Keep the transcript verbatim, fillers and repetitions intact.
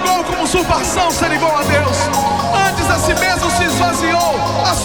julgou como usurpação ser igual a Deus. Antes a si mesmo se esvaziou,